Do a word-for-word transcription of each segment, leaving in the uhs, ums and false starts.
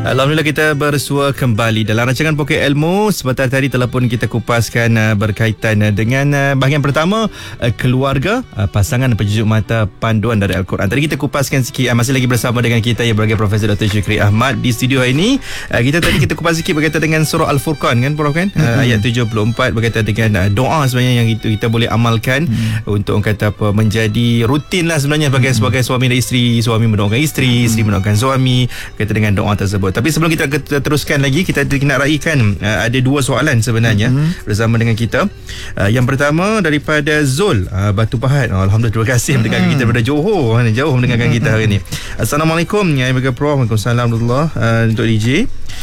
Alhamdulillah kita bersua kembali dalam rancangan Poket Ilmu. Sebentar tadi telah pun kita kupaskan uh, berkaitan uh, dengan uh, bahagian pertama, uh, keluarga, uh, pasangan penjujuk mata panduan dari Al-Quran. Tadi kita kupaskan sikit, uh, masih lagi bersama dengan kita yang berbagai Profesor Doktor Syukri Ahmad di studio hari ini. Uh, kita tadi kita kupas sikit berkaitan dengan surah Al-Furqan kan Prof kan? Uh, mm-hmm. Ayat tujuh puluh empat berkaitan dengan uh, doa sebenarnya yang itu kita boleh amalkan mm. untuk orang kata apa, menjadi rutin lah sebenarnya sebagai, mm. sebagai suami dan isteri. Suami mendoakan isteri, mm. isteri mendoakan suami, berkaitan dengan doa tersebut. Tapi sebelum kita, kita teruskan lagi, kita nak raikan uh, ada dua soalan sebenarnya mm-hmm. bersama dengan kita. Uh, yang pertama daripada Zul uh, Batu Pahat. Oh, Alhamdulillah, terima kasih mm-hmm. mendengarkan kita daripada Johor, jauh mendengarkan mm-hmm. kita hari ini. Assalamualaikum ya Prof. Waalaikumsalam warahmatullahi uh, untuk D J.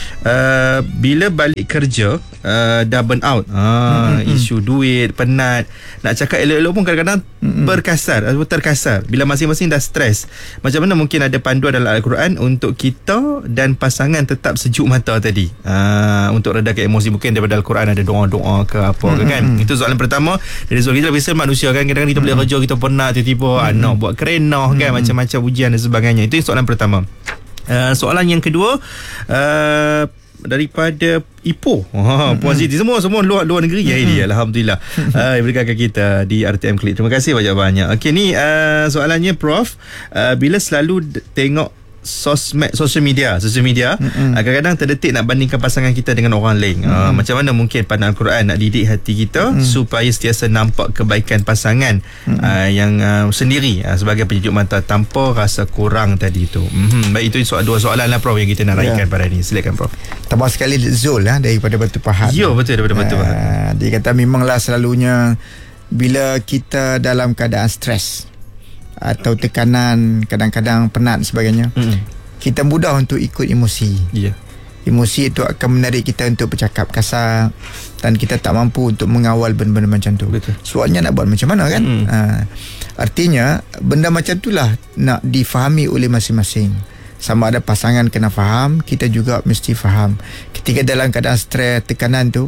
Uh, bila balik kerja uh, dah burn out, uh, mm-hmm. isu duit, penat, nak cakap elok-elok pun kadang-kadang mm-hmm. berkasar atau terkasar bila masing-masing dah stres. Macam mana mungkin ada panduan dalam Al-Quran untuk kita dan pasangan tetap sejuk mata tadi, uh, untuk redakan emosi? Mungkin daripada Al-Quran ada doa-doa ke apa mm-hmm. ke kan. Itu soalan pertama dari soalan kita. Biasa manusia kan, kadang-kadang kita boleh kerja, kita penat, tiba-tiba mm-hmm. anak buat kerenah kan, mm-hmm. macam-macam ujian dan sebagainya. Itu soalan pertama. Uh, soalan yang kedua uh, daripada Ipoh, oh, Puan Siti, semua semua luar luar negeri ya ini. Alhamdulillah uh, berikan kita di R T M Klik. Terima kasih banyak-banyak. Okey, ni uh, soalannya Prof, uh, bila selalu d- tengok sosmed, social media, social media, mm-hmm. kadang-kadang terdetik nak bandingkan pasangan kita dengan orang lain. Mm-hmm. Uh, macam mana mungkin pandangan Al-Quran nak didik hati kita mm-hmm. supaya sentiasa nampak kebaikan pasangan mm-hmm. uh, yang uh, sendiri uh, sebagai penyejuk mata tanpa rasa kurang tadi itu. Mm-hmm. Baik, itu soal, dua soalan lah Prof yang kita nak raikan yeah. pada hari ini. Silakan Prof. Tambah sekali Zul lah daripada Batu Pahat. Ya, betul, daripada Batu Pahat. Uh, dia kata memanglah selalunya bila kita dalam keadaan stres atau tekanan, kadang-kadang penat dan sebagainya, mm. kita mudah untuk ikut emosi. Yeah. Emosi itu akan menarik kita untuk bercakap kasar dan kita tak mampu untuk mengawal benda-benda macam tu. Betul. Soalnya nak buat macam mana kan? Mm. Ha, artinya benda macam itulah nak difahami oleh masing-masing. Sama ada pasangan kena faham, kita juga mesti faham. Ketika dalam keadaan stres, tekanan tu,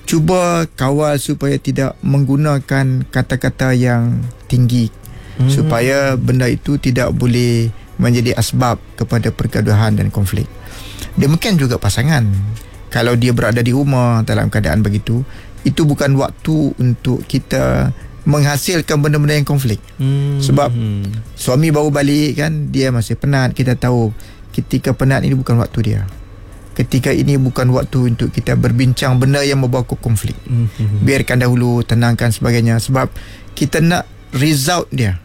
cuba kawal supaya tidak menggunakan kata-kata yang tinggi, hmm. supaya benda itu tidak boleh menjadi asbab kepada pergaduhan dan konflik. Demikian juga pasangan, kalau dia berada di rumah dalam keadaan begitu, itu bukan waktu untuk kita menghasilkan benda-benda yang konflik. hmm. Sebab suami baru balik kan, dia masih penat. Kita tahu ketika penat ini bukan waktu dia. Ketika ini bukan waktu untuk kita berbincang benda yang membawa konflik. hmm. Biarkan dahulu, tenangkan sebagainya. Sebab kita nak result dia,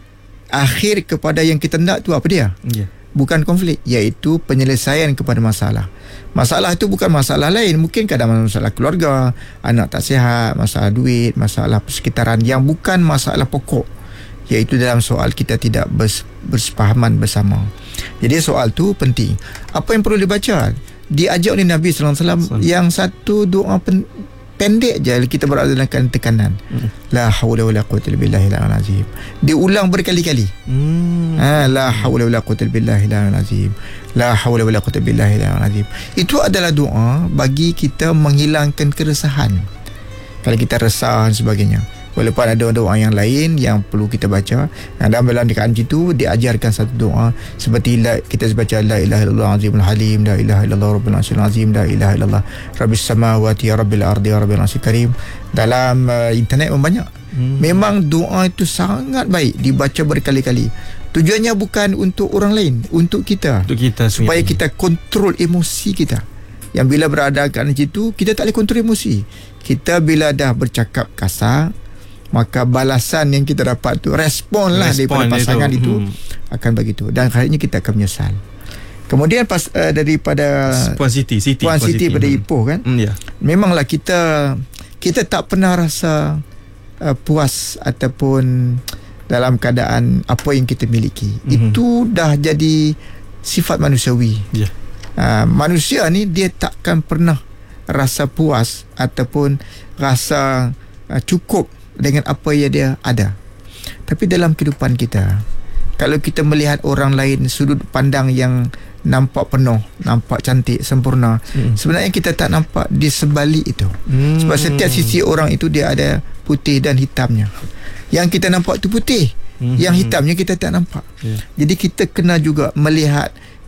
akhir kepada yang kita nak tu apa dia? Yeah. Bukan konflik, iaitu penyelesaian kepada masalah. Masalah itu bukan masalah lain. Mungkin kadang masalah keluarga, anak tak sihat, masalah duit, masalah persekitaran yang bukan masalah pokok, iaitu dalam soal kita tidak bers- bersepahaman bersama. Jadi soal tu penting. Apa yang perlu dibaca? Diajak oleh Nabi sallallahu alaihi wasallam yang satu doa pen- pendek je kita berada dalam tekanan. Hmm. La haula wala quwwata illa billahil azim. Diulang berkali-kali. Hmm. Ha, la haula wala quwwata illa billahil azim. La haula wala quwwata illa billahil azim. Itu adalah doa bagi kita menghilangkan keresahan. Kalau kita resah dan sebagainya. Walaupun ada doa yang lain yang perlu kita baca. Dalam dalam dekat itu diajarkan satu doa seperti la, kita baca la ilaha illallah azimul halim, la ilaha illallah rabbul arsyil azim, la ilaha illallah rabbis samawati rabbil ardi rabbil arsyil karim. Dalam uh, internet pun banyak. Hmm. Memang doa itu sangat baik dibaca berkali-kali. Tujuannya bukan untuk orang lain, untuk kita. Untuk kita supaya kita kontrol emosi kita. Yang bila berada kat situ, kita tak boleh kontrol emosi. Kita bila dah bercakap kasar, maka balasan yang kita dapat tu, respon lah respon daripada pasangan itu, itu hmm. akan begitu. Dan akhirnya kita akan menyesal. Kemudian pas, uh, daripada Puan Siti, Siti Puan Siti pada hmm. Ipoh kan, hmm, yeah. memanglah kita kita tak pernah rasa uh, puas ataupun dalam keadaan apa yang kita miliki. Hmm. Itu dah jadi sifat manusiawi. Yeah. Uh, manusia ni dia takkan pernah rasa puas ataupun rasa uh, cukup dengan apa yang dia ada. Tapi dalam kehidupan kita, kalau kita melihat orang lain sudut pandang yang nampak penuh, nampak cantik, sempurna, hmm. sebenarnya kita tak nampak di sebalik itu. hmm. Sebab setiap sisi orang itu dia ada putih dan hitamnya. Yang kita nampak tu putih, hmm. yang hitamnya kita tak nampak. yeah. Jadi kita kena juga melihat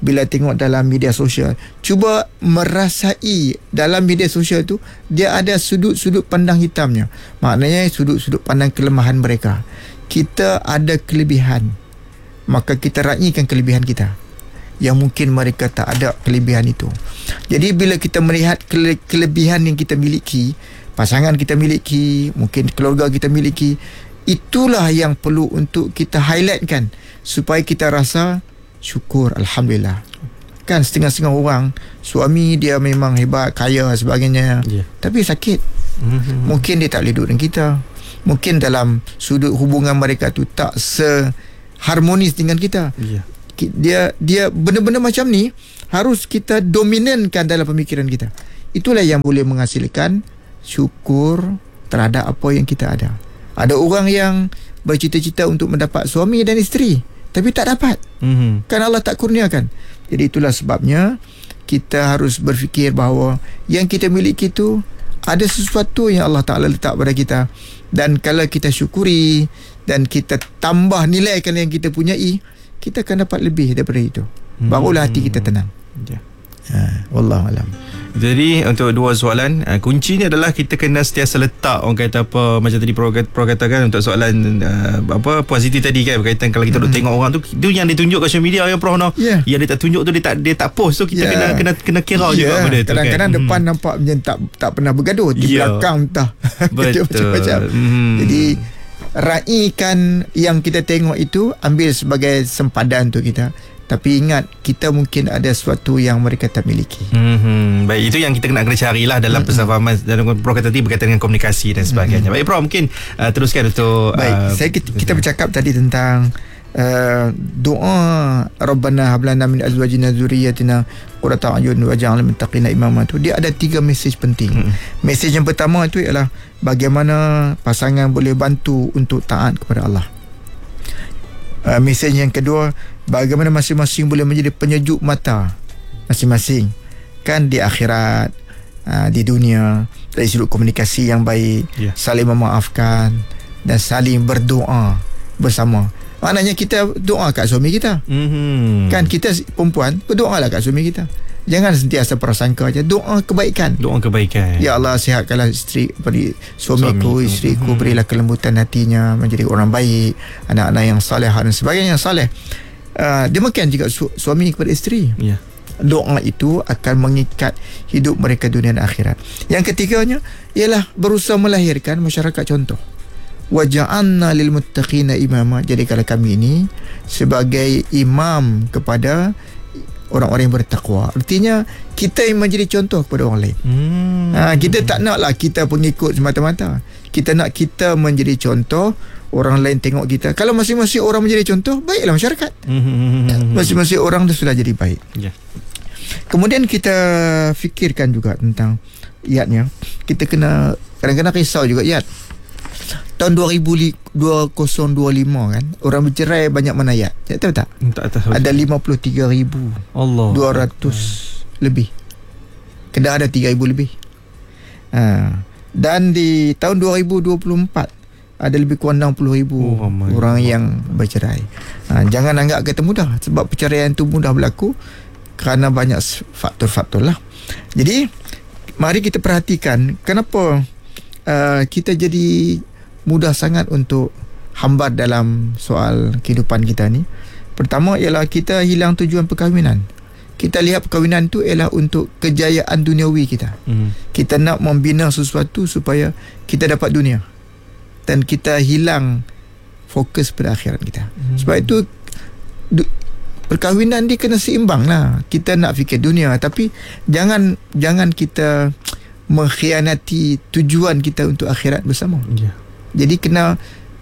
bila tengok dalam media sosial, cuba merasai dalam media sosial tu dia ada sudut-sudut pandang hitamnya. Maknanya sudut-sudut pandang kelemahan mereka. Kita ada kelebihan, maka kita raikan kelebihan kita yang mungkin mereka tak ada kelebihan itu. Jadi bila kita melihat kele- kelebihan yang kita miliki, pasangan kita miliki, mungkin keluarga kita miliki, itulah yang perlu untuk kita highlightkan supaya kita rasa syukur, Alhamdulillah. Kan setengah-setengah orang, suami dia memang hebat, kaya sebagainya, yeah. tapi sakit. Mm-hmm. Mungkin dia tak boleh duduk dengan kita. Mungkin dalam sudut hubungan mereka tu tak seharmonis dengan kita. Yeah. Dia dia benda-benda macam ni harus kita dominankan dalam pemikiran kita. Itulah yang boleh menghasilkan syukur terhadap apa yang kita ada. Ada orang yang bercita-cita untuk mendapat suami dan isteri, tapi tak dapat. Mm-hmm. Kan Allah tak kurniakan. Jadi itulah sebabnya kita harus berfikir bahawa yang kita miliki itu ada sesuatu yang Allah Ta'ala letak pada kita. Dan kalau kita syukuri dan kita tambah nilaikan yang kita punyai, kita akan dapat lebih daripada itu. Barulah hati kita tenang. Ya. Ha, wallahualam. Jadi untuk dua soalan, uh, kuncinya adalah kita kena sentiasa letak, orang kata apa, macam tadi Pro, Pro katakan untuk soalan uh, apa positif tadi kan, berkaitan kalau kita mm-hmm. duk tengok orang tu, itu yang ditunjuk kat social media yang Pro no. Yeah. Yang dia tak tunjuk tu dia tak dia tak post tu, kita yeah. kena kena kena kira yeah. juga benda tu. Kadang-kadang kan? depan hmm. nampak macam tak tak pernah bergaduh, di yeah. belakang entah macam-macam. Mm. Jadi raikan yang kita tengok itu, ambil sebagai sempadan untuk kita. Tapi ingat, kita mungkin ada sesuatu yang mereka tak miliki. Mm-hmm. Baik, itu yang kita kena kena carilah dalam mm-hmm. persamaan. Dalam Pro kata tadi berkaitan dengan komunikasi dan sebagainya. Mm-hmm. Baik Pro, mungkin uh, teruskan untuk Baik, uh, saya kita, kita bercakap tadi tentang uh, doa Rabbana hablana min azwajina dzurriyyatina qurrata a'yun waj'alna lil muttaqina imama tu. Dia ada tiga mesej penting. Mm-hmm. Mesej yang pertama itu ialah bagaimana pasangan boleh bantu untuk taat kepada Allah. Uh, mesej yang kedua, bagaimana masing-masing boleh menjadi penyejuk mata masing-masing, kan di akhirat, uh, di dunia, dari sudut komunikasi yang baik, yeah. saling memaafkan dan saling berdoa bersama. Maknanya kita doa kat suami kita. Mm-hmm. Kan kita perempuan, berdoalah kat suami kita. Jangan sentiasa prasangka aja, doa kebaikan. Doa kebaikan. Ya Allah, sihatkanlah isteri, beri suamiku, Suami. isteriku, hmm. berilah kelembutan hatinya, menjadi orang baik, anak-anak yang saleh dan sebagainya yang saleh. Uh, demikian juga su- suami kepada isteri. Yeah. Doa itu akan mengikat hidup mereka dunia dan akhirat. Yang ketiganya ialah berusaha melahirkan masyarakat contoh. Wa ja'alna lil muttaqina imama. Jadi kalau kami ini sebagai imam kepada orang-orang yang bertakwa. Artinya kita yang menjadi contoh kepada orang lain. Hmm. Ha, kita tak naklah kita pengikut semata-mata. Kita nak kita menjadi contoh, orang lain tengok kita. Kalau masing-masing orang menjadi contoh, baiklah masyarakat. Hmm. Masing-masing orang dah sudah jadi baik. Yeah. Kemudian kita fikirkan juga tentang iatnya. Kita kena kadang-kadang risau juga iat. Tahun dua ribu dua puluh lima kan, orang bercerai banyak mana ayat? Tak tahu tak? Tak tahu. Ada lima puluh tiga ribu dua ratus lebih. Kedah ada tiga ribu lebih. Ha. Dan di tahun dua ribu dua puluh empat ada lebih kurang enam puluh ribu oh, orang yang bercerai. Ha. Jangan anggap kata mudah, sebab perceraian itu mudah berlaku kerana banyak faktor-faktor lah. Jadi mari kita perhatikan kenapa uh, kita jadi mudah sangat untuk hambat dalam soal kehidupan kita ni. Pertama ialah kita hilang tujuan perkahwinan. Kita lihat perkahwinan tu ialah untuk kejayaan duniawi kita. Mm. Kita nak membina sesuatu supaya kita dapat dunia, dan kita hilang fokus pada akhirat kita. Mm. Sebab itu du- perkahwinan dia kena seimbang lah. Kita nak fikir dunia, tapi jangan jangan kita mengkhianati tujuan kita untuk akhirat bersama. Yeah. Jadi kena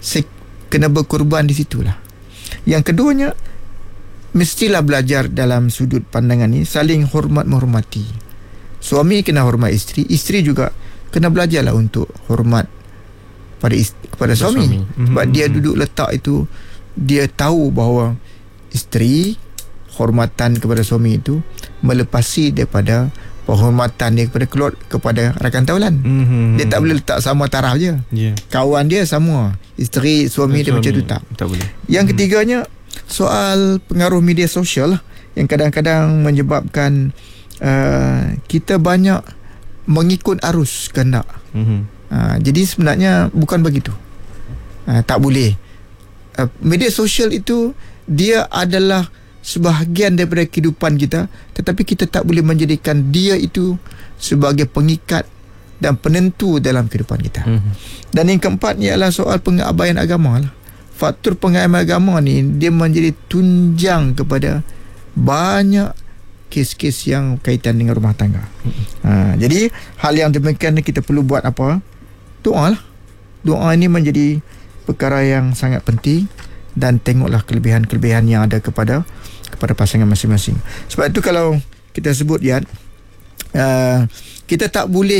kena berkorban di situlah. Yang keduanya, mestilah belajar dalam sudut pandangan ni saling hormat menghormati. Suami kena hormat isteri, isteri juga kena belajarlah untuk hormat pada isteri, kepada suami. suami. Sebab mm-hmm. dia duduk letak itu, dia tahu bahawa isteri, hormatan kepada suami itu melepasi daripada penghormatan dia kepada keluar, kepada rakan taulan. Mm-hmm. Dia tak boleh letak sama taraf je. Yeah. Kawan dia sama, isteri, suami, suami dia macam tu tak. Tak boleh. Yang ketiganya, soal pengaruh media sosial lah. yang kadang-kadang menyebabkan uh, kita banyak mengikut arus kehendak. Mm-hmm. Uh, jadi sebenarnya bukan begitu. Uh, tak boleh. Uh, media sosial itu dia adalah sebahagian daripada kehidupan kita, tetapi kita tak boleh menjadikan dia itu sebagai pengikat dan penentu dalam kehidupan kita. Mm-hmm. Dan yang keempat ialah soal pengabaian agama lah. Faktor pengabaian agama ni dia menjadi tunjang kepada banyak kes-kes yang kaitan dengan rumah tangga. Mm-hmm. Ha, jadi hal yang demikian ni kita perlu buat apa? Doa lah. Doa ini menjadi perkara yang sangat penting, dan tengoklah kelebihan-kelebihan yang ada kepada kepada pasangan masing-masing. Sebab itu kalau kita sebut ya, uh, kita tak boleh